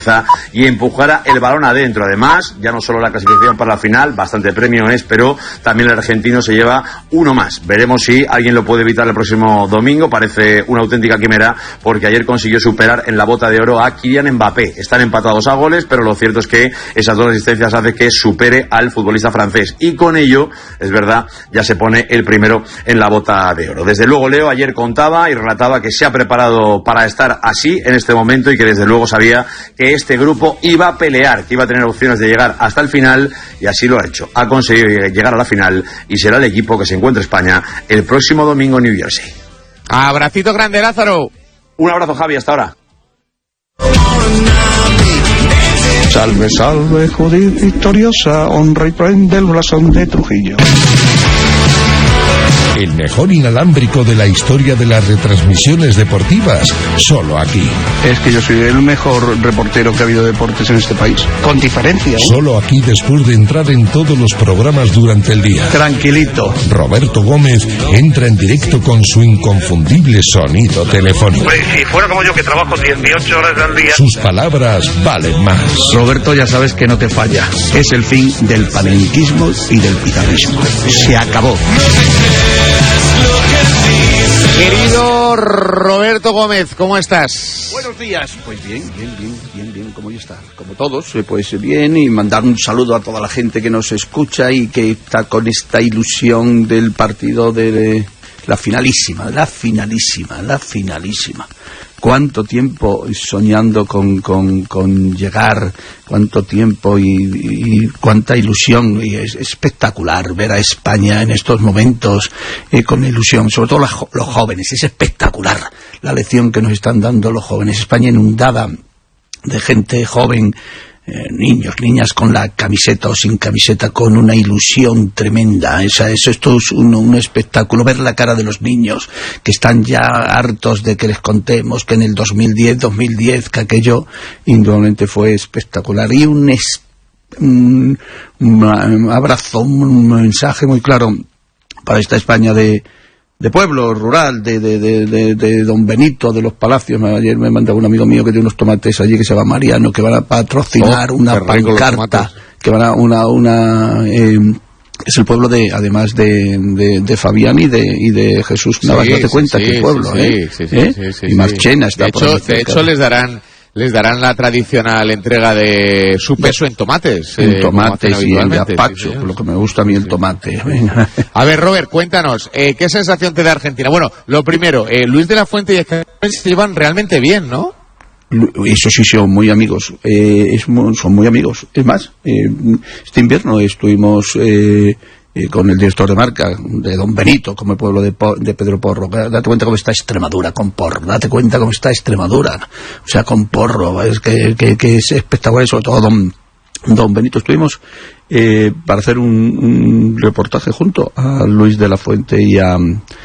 y empujara el balón adentro. Además, ya no solo la clasificación para la final, bastante premio es, pero también el argentino se lleva uno más. Veremos si alguien lo puede evitar el próximo domingo. Parece una auténtica quimera, porque ayer consiguió superar en la bota de oro a Kylian Mbappé. Están empatados a goles, pero lo cierto es que esas dos asistencias hacen que supere al futbolista francés, y con ello, es verdad, ya se pone el primero en la bota de oro. Desde luego, Leo ayer contaba y relataba que se ha preparado para estar así en este momento, y que desde luego sabía que este grupo iba a pelear, que iba a tener opciones de llegar hasta el final, y así lo ha hecho. Ha conseguido llegar a la final y será el equipo que se encuentre España el próximo domingo en New Jersey. Abracito grande, Lázaro. Un abrazo, Javi, hasta ahora. Salve, salve, Judith victoriosa, honra y prende el blasón de Trujillo. El mejor inalámbrico de la historia de las retransmisiones deportivas, solo aquí. Es que yo soy el mejor reportero que ha habido de deportes en este país, con diferencia, ¿eh? Solo aquí, después de entrar en todos los programas durante el día. Tranquilito. Roberto Gómez entra en directo con su inconfundible sonido telefónico. Pues si fuera como yo, que trabajo 18 horas al día. Sus palabras valen más. Roberto, ya sabes que no te falla. Es el fin del panenquismo y del pizarrismo. Se acabó. Querido Roberto Gómez, ¿cómo estás? Buenos días. Pues bien, ¿cómo está? Como todos, pues bien, y mandar un saludo a toda la gente que nos escucha y que está con esta ilusión del partido de la finalísima. Cuánto tiempo soñando con llegar, cuánto tiempo y cuánta ilusión, y es espectacular ver a España en estos momentos con ilusión, sobre todo los jóvenes. Es espectacular la lección que nos están dando los jóvenes. España inundada de gente joven, niños, niñas con la camiseta o sin camiseta, con una ilusión tremenda. Esto es un espectáculo, ver la cara de los niños que están ya hartos de que les contemos que en el 2010, que aquello indudablemente fue espectacular, y un abrazo, un mensaje muy claro para esta España de pueblo rural, de Don Benito, de los Palacios. Ayer me mandaba un amigo mío que tiene unos tomates allí, que se llama Mariano, que van a patrocinar una pancarta, que van a es el pueblo además de Fabián y de Jesús Navas. Date cuenta qué pueblo, y Marchena está por ahí cerca. De hecho les darán la tradicional entrega de su peso en tomates. En tomates y en gazpacho, por lo que me gusta a mí el tomate. A ver, Robert, cuéntanos, ¿qué sensación te da Argentina? Bueno, lo primero, Luis de la Fuente y Escaloni se llevan realmente bien, ¿no? Eso sí, son muy amigos. Son muy amigos. Es más, este invierno estuvimos con el director de marca de Don Benito, como el pueblo de Pedro Porro. Date cuenta cómo está Extremadura con porro, date cuenta cómo está Extremadura, o sea, con porro, es que es espectacular. Y sobre todo Don Benito, estuvimos para hacer un reportaje junto a Luis de la Fuente y a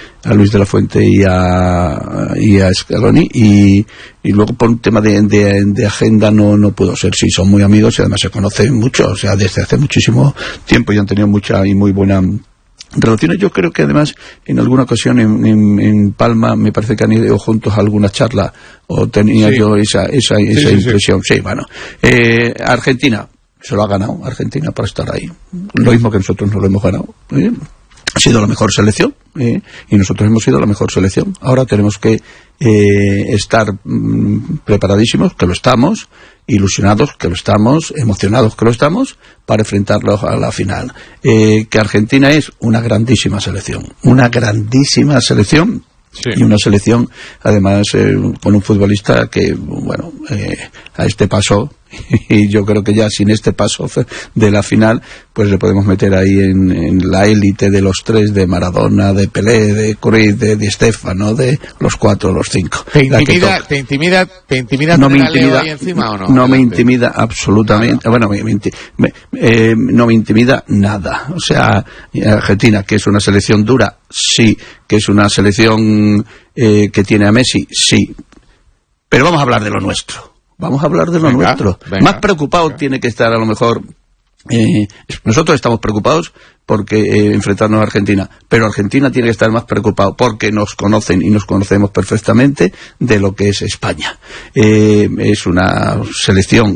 Scaloni, y luego por un tema de agenda no pudo ser. Sí, son muy amigos y además se conocen mucho, o sea, desde hace muchísimo tiempo, y han tenido mucha y muy buena relaciones. Yo creo que además en alguna ocasión en Palma me parece que han ido juntos a alguna charla, o tenía yo esa impresión. Sí, bueno, Argentina se lo ha ganado, Argentina, para estar ahí. Lo mismo que nosotros nos lo hemos ganado. Ha sido la mejor selección, y nosotros hemos sido la mejor selección. Ahora tenemos que estar preparadísimos, que lo estamos, ilusionados, que lo estamos, emocionados, que lo estamos, para enfrentarlos a la final. Que Argentina es una grandísima selección. Sí. Y una selección, además, con un futbolista que, bueno, a este paso, y yo creo que ya sin este paso de la final, pues le podemos meter ahí en la élite de los tres, de Maradona, de Pelé, de Cruyff, de Di Stéfano, de los 4 o los 5. ¿Te intimida no me tener a Leo intimida, ahí encima o no? No me intimida absolutamente. Bueno, no me intimida nada. O sea, Argentina, que es una selección dura, sí. Que es una selección que tiene a Messi, sí. Pero vamos a hablar de lo nuestro. Nuestro. Venga. Más preocupado tiene que estar a lo mejor Nosotros estamos preocupados porque enfrentarnos a Argentina, pero Argentina tiene que estar más preocupado porque nos conocen y nos conocemos perfectamente de lo que es España. Es una selección